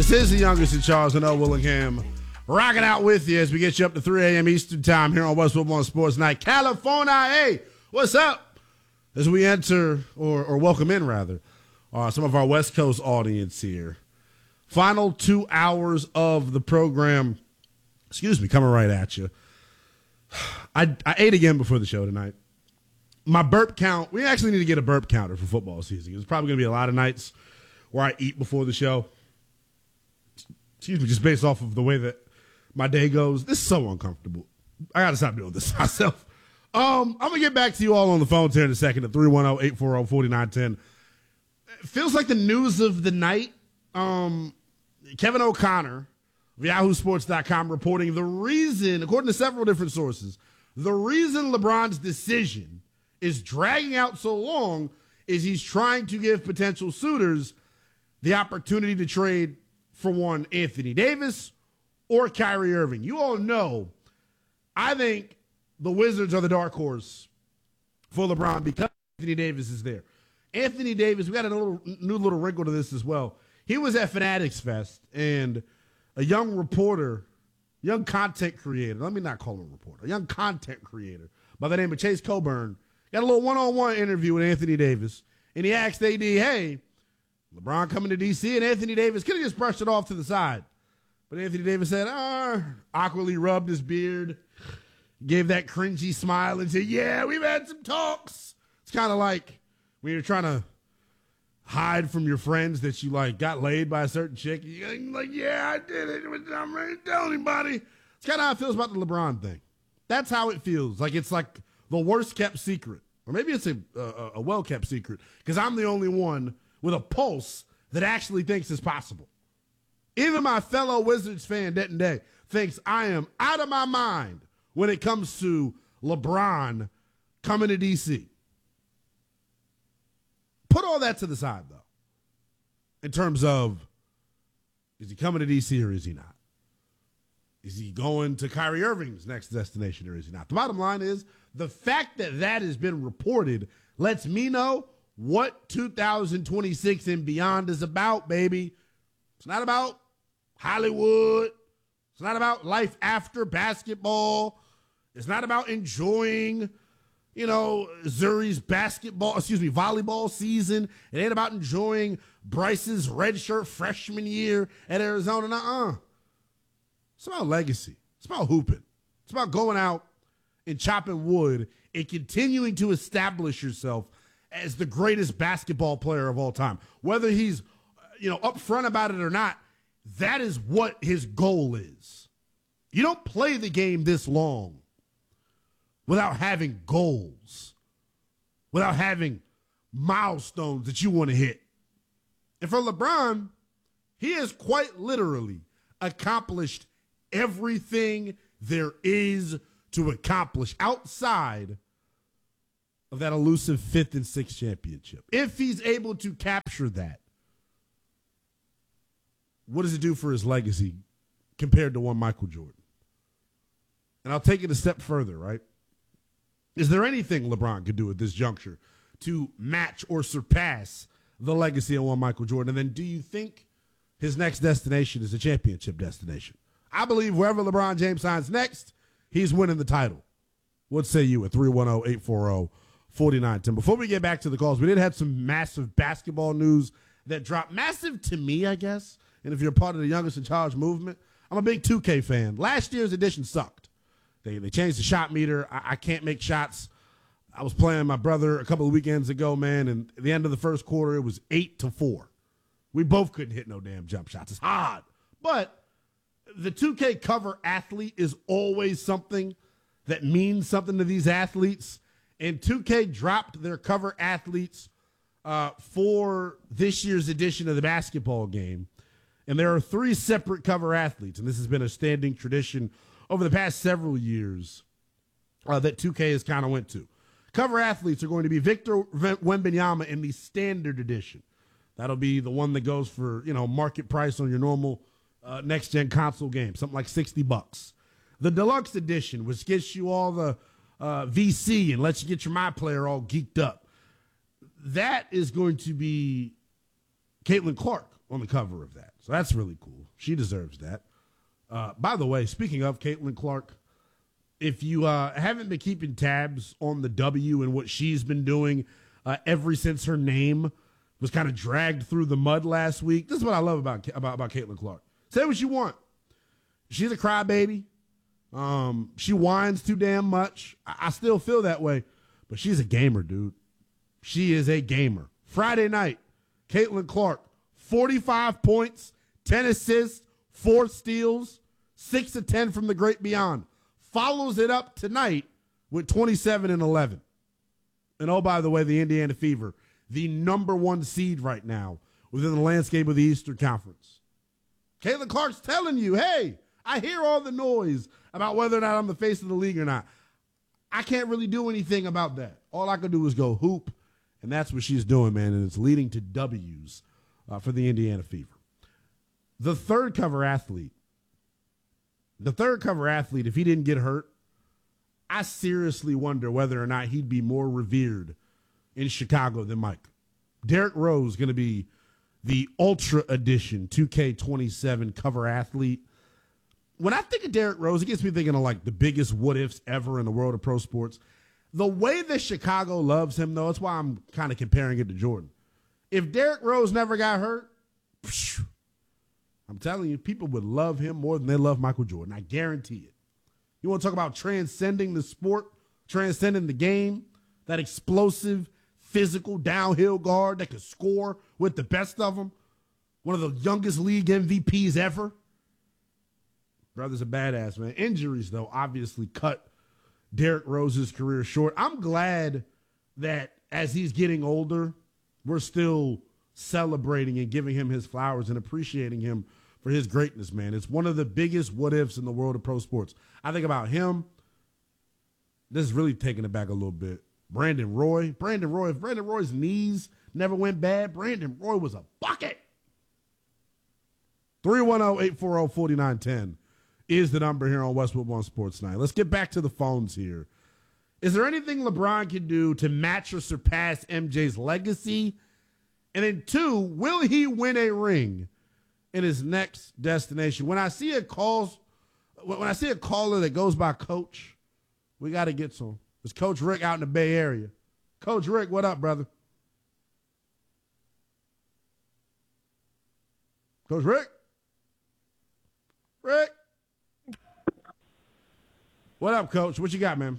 This is the youngest in Charles and O. Willingham, rocking out with you as we get you up to 3 a.m. Eastern time here on West Woodlawn Sports Night. California, hey, what's up? As we enter, or welcome in rather, some of our West Coast audience here. Final 2 hours of the program, coming right at you. I ate again before the show tonight. My burp count, we actually need to get a burp counter for football season. There's probably going to be a lot of nights where I eat before the show. Just based off of the way that my day goes. This is so uncomfortable. I got to stop doing this myself. I'm going to get back to you all on the phones here in a second at 310-840-4910. It feels like the news of the night. Kevin O'Connor of YahooSports.com reporting the reason, according to several different sources, the reason LeBron's decision is dragging out so long is he's trying to give potential suitors the opportunity to trade for one Anthony Davis or Kyrie Irving. You all know, I think the Wizards are the dark horse for LeBron because Anthony Davis is there. Anthony Davis, we got a new little wrinkle to this as well. He was at Fanatics Fest, and a young reporter, young content creator, let me not call him a reporter, a young content creator by the name of Chase Coburn, got a little one-on-one interview with Anthony Davis, and he asked AD, hey, LeBron coming to D.C., and Anthony Davis could have just brushed it off to the side. But Anthony Davis said, awkwardly rubbed his beard, gave that cringy smile and said, yeah, we've had some talks. It's kind of like when you're trying to hide from your friends that you, got laid by a certain chick. You're like, yeah, I did it, but I'm ready to tell anybody. It's kind of how it feels about the LeBron thing. That's how it feels. It's like the worst-kept secret. Or maybe it's a well-kept secret because I'm the only one with a pulse that actually thinks it's possible. Even my fellow Wizards fan, Denton Day, thinks I am out of my mind when it comes to LeBron coming to D.C. Put all that to the side, though, in terms of, is he coming to D.C. or is he not? Is he going to Kyrie Irving's next destination or is he not? The bottom line is the fact that has been reported lets me know what 2026 and beyond is about, baby. It's not about Hollywood. It's not about life after basketball. It's not about enjoying, Zuri's volleyball season. It ain't about enjoying Bryce's redshirt freshman year at Arizona. It's about legacy. It's about hooping. It's about going out and chopping wood and continuing to establish yourself as the greatest basketball player of all time. Whether he's, upfront about it or not, that is what his goal is. You don't play the game this long without having goals, without having milestones that you want to hit. And for LeBron, he has quite literally accomplished everything there is to accomplish outside of that elusive 5th and 6th championship. If he's able to capture that, what does it do for his legacy compared to one Michael Jordan? And I'll take it a step further, right? Is there anything LeBron could do at this juncture to match or surpass the legacy of one Michael Jordan? And then do you think his next destination is a championship destination? I believe wherever LeBron James signs next, he's winning the title. What say you at 310-840-4910? Before we get back to the calls, we did have some massive basketball news that dropped. Massive to me, I guess. And if you're a part of the youngest in charge movement, I'm a big 2K fan. Last year's edition sucked. They changed the shot meter. I can't make shots. I was playing my brother a couple of weekends ago, man, and at the end of the first quarter, it was 8-4. We both couldn't hit no damn jump shots. It's hard. But the 2K cover athlete is always something that means something to these athletes. And 2K dropped their cover athletes for this year's edition of the basketball game. And there are 3 separate cover athletes, and this has been a standing tradition over the past several years that 2K has kind of went to. Cover athletes are going to be Victor Wembanyama in the standard edition. That'll be the one that goes for, market price on your normal next-gen console game, something like $60. The deluxe edition, which gets you all the VC and lets you get your My Player all geeked up, that is going to be Caitlin Clark on the cover of that. So that's really cool. She deserves that. By the way, speaking of Caitlin Clark, if you haven't been keeping tabs on the W and what she's been doing ever since her name was kind of dragged through the mud last week, this is what I love about Caitlin Clark. Say what you want. She's a crybaby. She whines too damn much. I still feel that way, but she's a gamer, dude. She is a gamer. Friday night, Caitlin Clark, 45 points, 10 assists, 4 steals, 6 of 10 from the great beyond. Follows it up tonight with 27 and 11. And oh, by the way, the Indiana Fever, the number 1 seed right now within the landscape of the Eastern Conference. Caitlin Clark's telling you, hey, I hear all the noise about whether or not I'm the face of the league or not. I can't really do anything about that. All I can do is go hoop, and that's what she's doing, man, and it's leading to W's for the Indiana Fever. The third cover athlete, if he didn't get hurt, I seriously wonder whether or not he'd be more revered in Chicago than Mike. Derrick Rose going to be the Ultra Edition 2K27 cover athlete. When I think of Derrick Rose, it gets me thinking of like the biggest what ifs ever in the world of pro sports. The way that Chicago loves him, though, that's why I'm kind of comparing it to Jordan. If Derrick Rose never got hurt, I'm telling you, people would love him more than they love Michael Jordan. I guarantee it. You want to talk about transcending the sport, transcending the game, that explosive, physical downhill guard that could score with the best of them, one of the youngest league MVPs ever. Brother's a badass, man. Injuries, though, obviously cut Derrick Rose's career short. I'm glad that as he's getting older, we're still celebrating and giving him his flowers and appreciating him for his greatness, man. It's one of the biggest what-ifs in the world of pro sports. I think about him. This is really taking it back a little bit. Brandon Roy. If Brandon Roy's knees never went bad, Brandon Roy was a bucket. 310-840-4910 is the number here on Westwood One Sports Night. Let's get back to the phones here. Is there anything LeBron can do to match or surpass MJ's legacy? And then 2, will he win a ring in his next destination? When I see a caller that goes by Coach, we got to get some. It's Coach Rick out in the Bay Area. Coach Rick, what up, brother? Coach Rick? Rick? What up, Coach? What you got, man?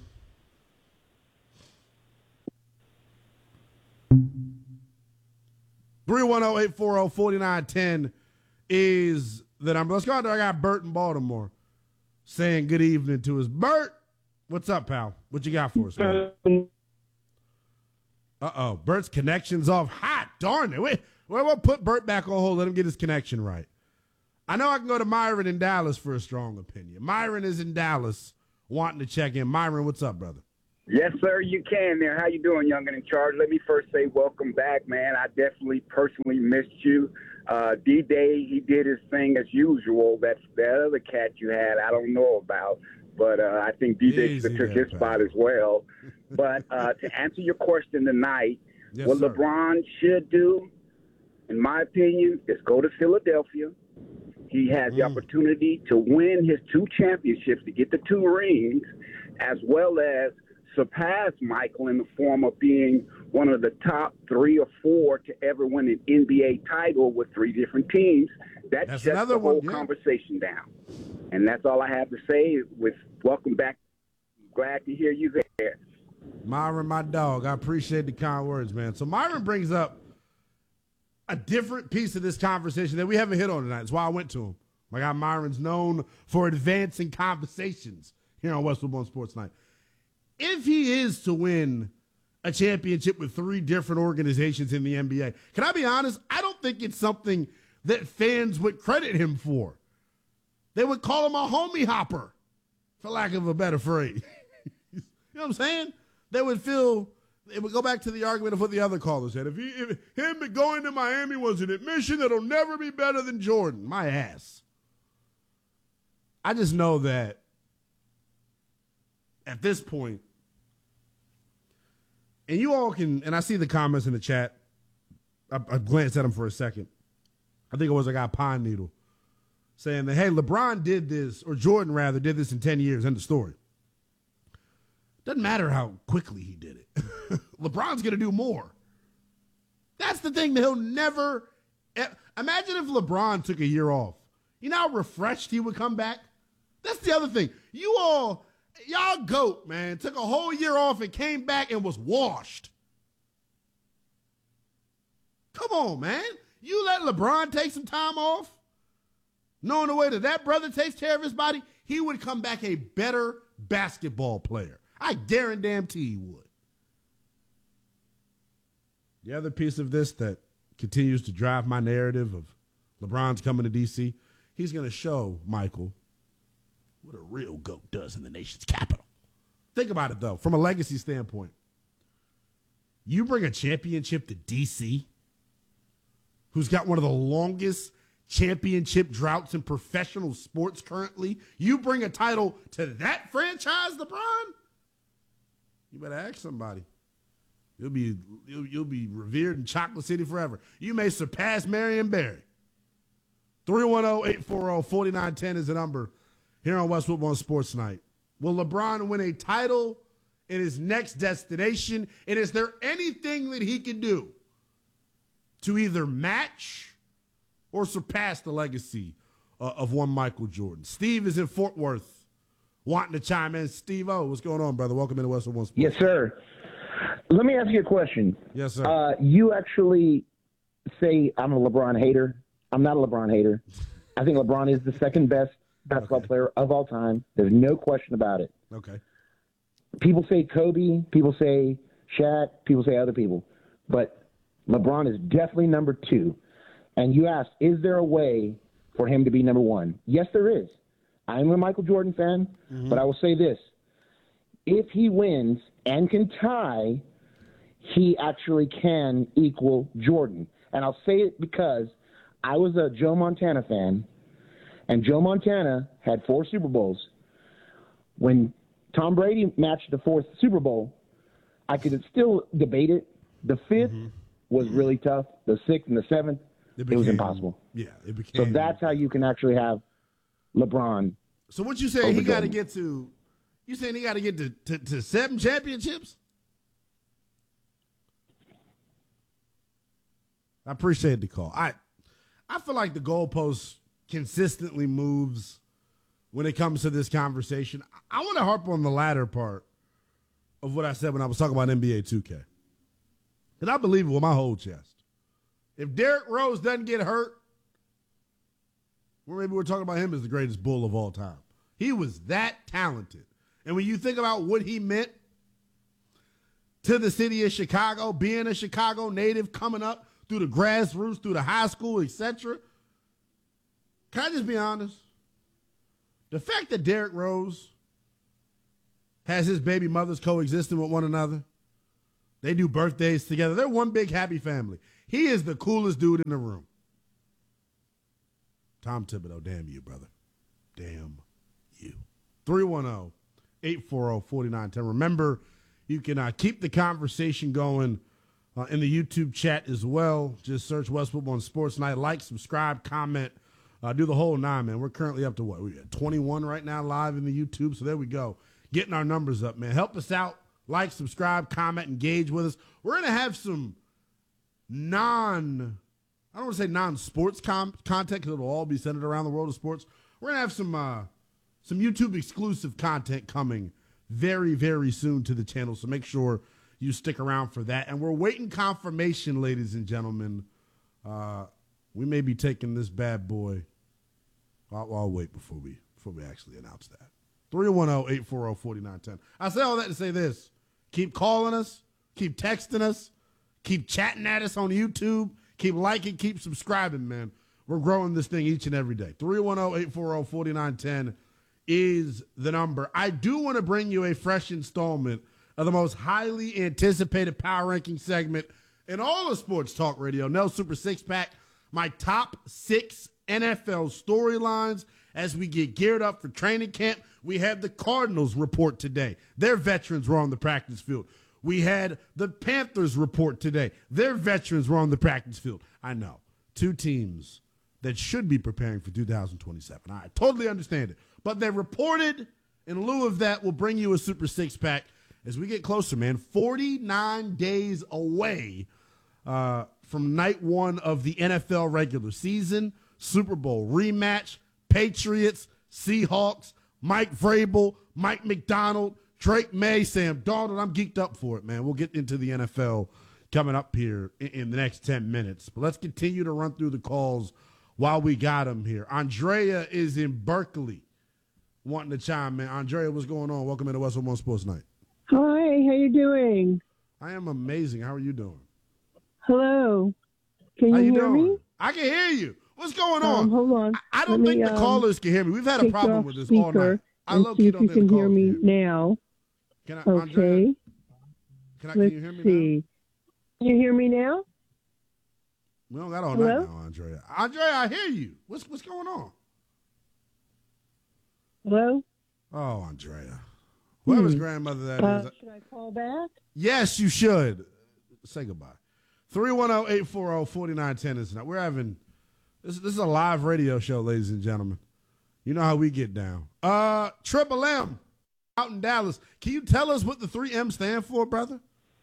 (310-840-4910) is the number. Let's go out there. I got Bert in Baltimore saying good evening to us. Bert, what's up, pal? What you got for us, man? Uh-oh. Bert's connection's off. Hot darn it. Wait, we'll put Bert back on hold. Let him get his connection right. I know I can go to Myron in Dallas for a strong opinion. Myron is in Dallas wanting to check in. Myron, what's up, brother? Yes, sir, you can there. How you doing, Young and in Charge? Let me first say welcome back, man. I definitely personally missed you. D-Day, he did his thing as usual. That's that other cat you had I don't know about. But I think D-Day took his spot as well. But to answer your question tonight, yes, what sir. LeBron should do, in my opinion, is go to Philadelphia. He has the opportunity to win his 2 championships, to get the 2 rings, as well as surpass Michael in the form of being one of the top 3 or 4 to ever win an NBA title with 3 different teams. That shuts the whole conversation down. And that's all I have to say. With welcome back. Glad to hear you there. Myron, my dog. I appreciate the kind words, man. So Myron brings up a different piece of this conversation that we haven't hit on tonight. That's why I went to him. My guy Myron's known for advancing conversations here on Westwood One Sports Night. If he is to win a championship with 3 different organizations in the NBA, can I be honest? I don't think it's something that fans would credit him for. They would call him a homie hopper, for lack of a better phrase. You know what I'm saying? It would go back to the argument of what the other caller said. If him going to Miami was an admission that'll never be better than Jordan, my ass. I just know that at this point, and you all can, and I see the comments in the chat. I glanced at them for a second. I think it was a guy, Pine Needle, saying that, hey, LeBron did this, or Jordan rather, did this in 10 years, end of story. Doesn't matter how quickly he did it. LeBron's going to do more. That's the thing that he'll never – imagine if LeBron took a year off. You know how refreshed he would come back? That's the other thing. Y'all GOAT, man, took a whole year off and came back and was washed. Come on, man. You let LeBron take some time off, knowing the way that brother takes care of his body, he would come back a better basketball player. I guarantee he would. The other piece of this that continues to drive my narrative of LeBron's coming to D.C., he's going to show Michael what a real GOAT does in the nation's capital. Think about it, though, from a legacy standpoint. You bring a championship to D.C., who's got one of the longest championship droughts in professional sports currently. You bring a title to that franchise, LeBron? You better ask somebody. You'll be revered in Chocolate City forever. You may surpass Marion Barry. 310-840-4910 is the number here on West Football Sports Night. Will LeBron win a title in his next destination? And is there anything that he can do to either match or surpass the legacy of one Michael Jordan? Steve is in Fort Worth wanting to chime in. Steve-O, what's going on, brother? Welcome into West Football Sports. Yes, sir. Let me ask you a question. Yes, sir. You actually say I'm a LeBron hater. I'm not a LeBron hater. I think LeBron is the second best basketball player of all time. There's no question about it. Okay. People say Kobe. People say Shaq. People say other people. But LeBron is definitely number two. And you asked, is there a way for him to be number one? Yes, there is. I'm a Michael Jordan fan, but I will say this. If he wins and can tie, he actually can equal Jordan. And I'll say it because I was a Joe Montana fan, and Joe Montana had 4 Super Bowls. When Tom Brady matched the 4th Super Bowl, I could still debate it. The 5th was really tough. The 6th and the 7th, it was impossible. Yeah, it became. So that's how you can actually have LeBron. So what you saying he got to get to? You saying he got to get to 7 championships? I appreciate the call. I feel like the goalpost consistently moves when it comes to this conversation. I want to harp on the latter part of what I said when I was talking about NBA 2K. And I believe it with my whole chest. If Derrick Rose doesn't get hurt, well, maybe we're talking about him as the greatest Bull of all time. He was that talented. And when you think about what he meant to the city of Chicago, being a Chicago native, coming up through the grassroots, through the high school, etc., can I just be honest? The fact that Derrick Rose has his baby mothers coexisting with one another, they do birthdays together, they're one big happy family. He is the coolest dude in the room. Tom Thibodeau, damn you, brother. Damn you. 310-840-4910. Remember, you can keep the conversation going in the YouTube chat as well. Just search West Football and Sports Night. Like, subscribe, comment, do the whole 9, man. We're currently up to what? We're at 21 right now live in the YouTube, so there we go. Getting our numbers up, man. Help us out. Like, subscribe, comment, engage with us. We're going to have some I don't want to say non-sports content because it'll all be centered around the world of sports. We're going to have some YouTube exclusive content coming very, very soon to the channel, so make sure you stick around for that. And we're waiting confirmation, ladies and gentlemen. We may be taking this bad boy. I'll wait before we actually announce that. 310-840-4910. I say all that to say this. Keep calling us. Keep texting us. Keep chatting at us on YouTube. Keep liking. Keep subscribing, man. We're growing this thing each and every day. 310-840-4910 is the number. I do want to bring you a fresh installment of the most highly anticipated power ranking segment in all of sports talk radio. No Super Six Pack. My top 6 NFL storylines as we get geared up for training camp. We had the Cardinals report today. Their veterans were on the practice field. We had the Panthers report today. Their veterans were on the practice field. I know. 2 teams that should be preparing for 2027. I totally understand it. But they reported in lieu of that, we'll bring you a Super Six Pack as we get closer, man. 49 days away from night one of the NFL regular season, Super Bowl rematch, Patriots, Seahawks, Mike Vrabel, Mike McDonald, Drake May, Sam Darnold. I'm geeked up for it, man. We'll get into the NFL coming up here in the next 10 minutes. But let's continue to run through the calls while we got them here. Andrea is in Berkeley wanting to chime in. Andrea, what's going on? Welcome into West One Sports Night. Hi, how you doing? I am amazing. How are you doing? Hello. Can you hear me? I can hear you. What's going on? Hold on. I don't think the callers can hear me. We've had a problem with this all night. I love see if you can hear me now. Can I, okay. Andrea, can you hear me see. now? Can you hear me now? We don't got all night now, Andrea. Andrea, I hear you. What's going on? Hello? Oh, Andrea. Whoever's grandmother that is. Should I call back? Yes, you should. Say goodbye. 310-840-4910 is now. We're having this is a live radio show, ladies and gentlemen. You know how we get down. Triple M out in Dallas. Can you tell us what the 3M stand for, brother?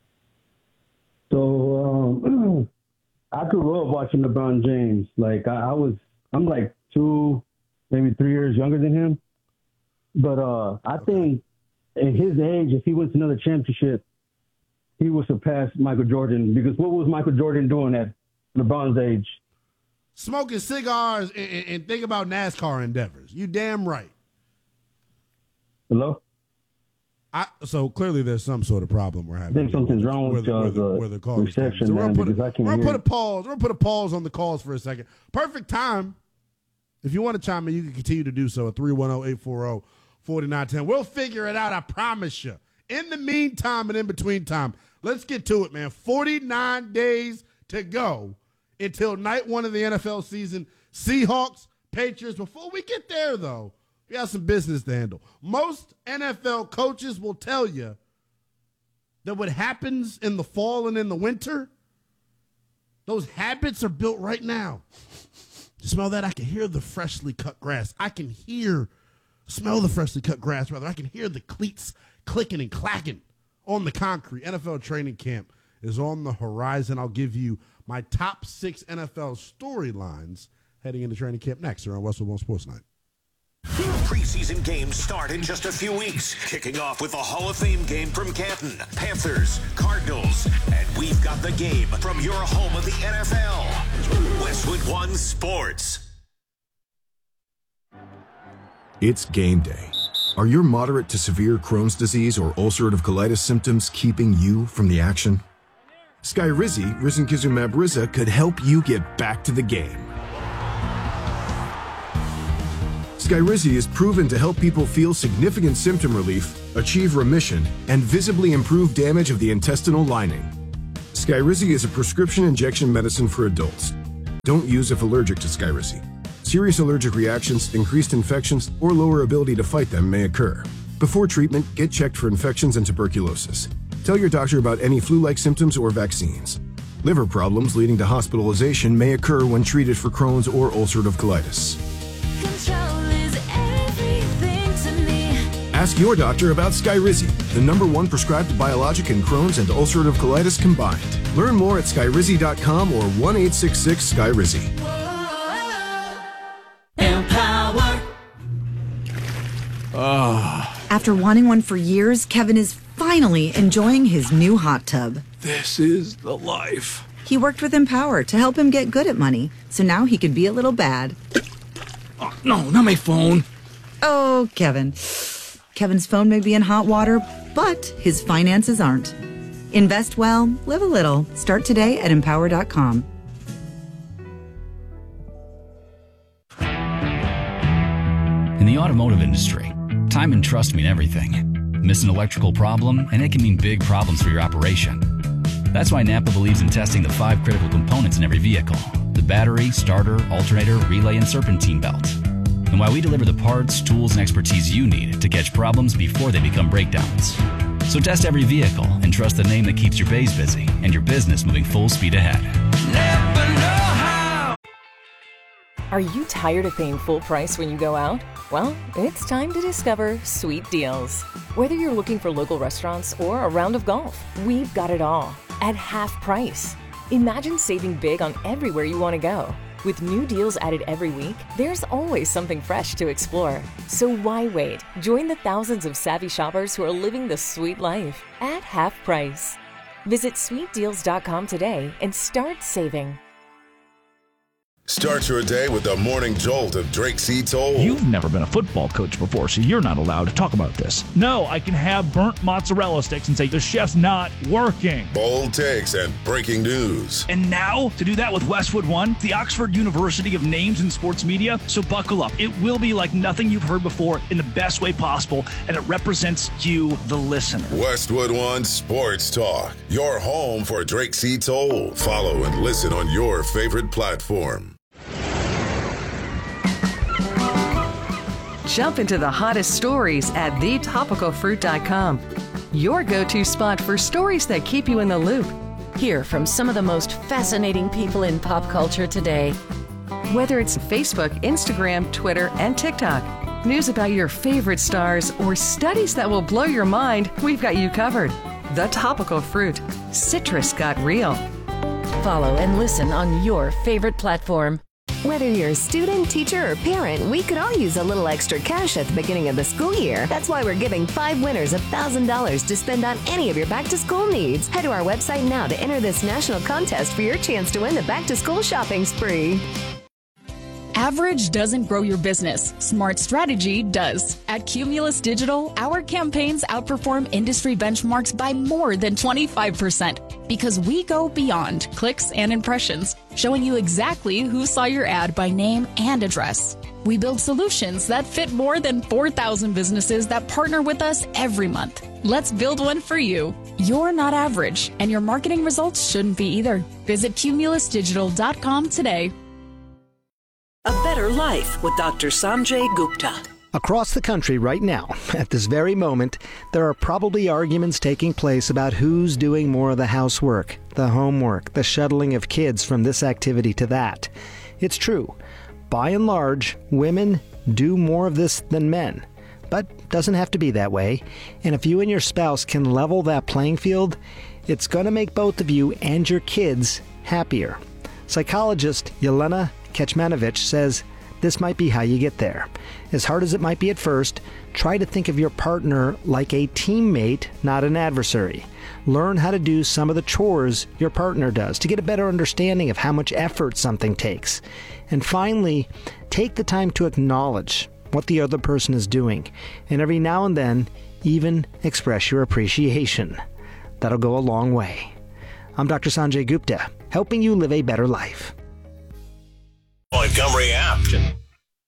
So I grew up watching LeBron James. Like I'm like 2, maybe 3 years younger than him. But I think at his age, if he wins another championship, he will surpass Michael Jordan. Because what was Michael Jordan doing at LeBron's age? Smoking cigars and think about NASCAR endeavors. You damn right. Hello? So clearly there's some sort of problem we're having. I think something's wrong with the reception, so man, because I can't hear. We're going to put a pause on the calls for a second. Perfect time. If you want to chime in, you can continue to do so at 310-840-4910. We'll figure it out, I promise you. In the meantime and in between time, let's get to it, man. 49 days to go until night one of the NFL season. Seahawks, Patriots. Before we get there, though, we have some business to handle. Most NFL coaches will tell you that what happens in the fall and in the winter, those habits are built right now. You smell that? I can hear the freshly cut grass. Smell the freshly cut grass, rather. I can hear the cleats clicking and clacking on the concrete. NFL training camp is on the horizon. I'll give you my top 6 NFL storylines heading into training camp next here on Westwood One Sports Night. Preseason games start in just a few weeks, kicking off with a Hall of Fame game from Canton, Panthers, Cardinals, and we've got the game from your home of the NFL, Westwood One Sports. It's game day. Are your moderate to severe Crohn's disease or ulcerative colitis symptoms keeping you from the action? Skyrizi, risankizumab Riza, could help you get back to the game. Skyrizi is proven to help people feel significant symptom relief, achieve remission, and visibly improve damage of the intestinal lining. Skyrizi is a prescription injection medicine for adults. Don't use if allergic to Skyrizi. Serious allergic reactions, increased infections, or lower ability to fight them may occur. Before treatment, get checked for infections and tuberculosis. Tell your doctor about any flu-like symptoms or vaccines. Liver problems leading to hospitalization may occur when treated for Crohn's or ulcerative colitis. Ask your doctor about Skyrizi, the #1 prescribed biologic in Crohn's and ulcerative colitis combined. Learn more at skyrizi.com or 1-866-SKYRIZI. Empower. After wanting one for years, Kevin is finally enjoying his new hot tub. This is the life. He worked with Empower to help him get good at money, so now he could be a little bad. Oh, no, not my phone. Oh, Kevin. Kevin's phone may be in hot water, but his finances aren't. Invest well, live a little. Start today at empower.com. In the automotive industry, time and trust mean everything. Miss an electrical problem, and it can mean big problems for your operation. That's why Napa believes in testing the 5 critical components in every vehicle: the battery, starter, alternator, relay, and serpentine belt. And why we deliver the parts, tools, and expertise you need to catch problems before they become breakdowns. So test every vehicle and trust the name that keeps your bays busy and your business moving full speed ahead. Napa know how. Are you tired of paying full price when you go out? Well, it's time to discover Sweet Deals. Whether you're looking for local restaurants or a round of golf, we've got it all at half price. Imagine saving big on everywhere you want to go. With new deals added every week, there's always something fresh to explore. So why wait? Join the thousands of savvy shoppers who are living the sweet life at half price. Visit sweetdeals.com today and start saving. Start your day with the morning jolt of Drake C. Toll. You've never been a football coach before, so you're not allowed to talk about this. No, I can have burnt mozzarella sticks and say the chef's not working. Bold takes and breaking news. And now, to do that with Westwood One, the Oxford University of names in sports media. So buckle up. It will be like nothing you've heard before in the best way possible, and it represents you, the listener. Westwood One Sports Talk, your home for Drake C. Toll. Follow and listen on your favorite platform. Jump into the hottest stories at thetopicalfruit.com. Your go-to spot for stories that keep you in the loop. Hear from some of the most fascinating people in pop culture today. Whether it's Facebook, Instagram, Twitter, and TikTok, news about your favorite stars, or studies that will blow your mind, we've got you covered. The Topical Fruit. Citrus got real. Follow and listen on your favorite platform. Whether you're a student, teacher, or parent, we could all use a little extra cash at the beginning of the school year. That's why we're giving 5 winners $1,000 to spend on any of your back-to-school needs. Head to our website now to enter this national contest for your chance to win the back-to-school shopping spree. Average doesn't grow your business. Smart strategy does. At Cumulus Digital, our campaigns outperform industry benchmarks by more than 25% because we go beyond clicks and impressions, showing you exactly who saw your ad by name and address. We build solutions that fit more than 4,000 businesses that partner with us every month. Let's build one for you. You're not average, and your marketing results shouldn't be either. Visit cumulusdigital.com today. A Better Life with Dr. Sanjay Gupta. Across the country right now, at this very moment, there are probably arguments taking place about who's doing more of the housework, the homework, the shuttling of kids from this activity to that. It's true. By and large, women do more of this than men. But doesn't have to be that way. And if you and your spouse can level that playing field, it's going to make both of you and your kids happier. Psychologist Yelena Kecmanovic says this might be how you get there. As hard as it might be at first, try to think of your partner like a teammate, not an adversary. Learn how to do some of the chores your partner does to get a better understanding of how much effort something takes. And finally, take the time to acknowledge what the other person is doing, and every now and then, even express your appreciation. That'll go a long way. I'm Dr. Sanjay Gupta, helping you live a better life. Montgomery app.